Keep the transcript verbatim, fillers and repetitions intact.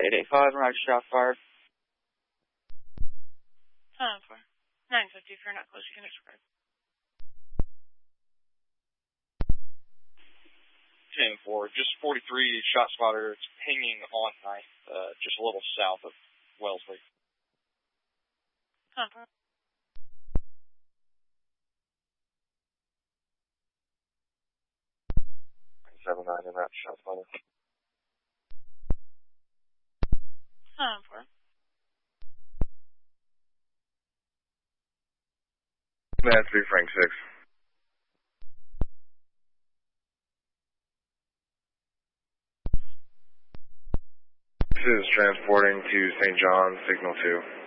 eight eight five, roger, shot fired. Time for nine fifty, if you're not close, you can disregard. ten four, just forty-three, shot spotter. It's pinging on ninth, uh, just a little south of Wellesley. Time for seven nine in that shot spotter. time for That's three Frank six. This is transporting to Saint John, signal two.